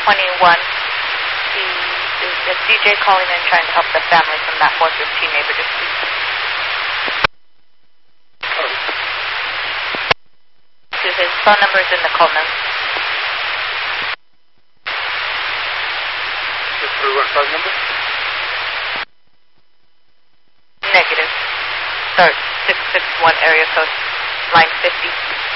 He is a DJ calling in trying to help the family from that 415 neighbor dispute. So his phone number is in the call notes. His 315 number? Negative. Start 661 area code, line 50.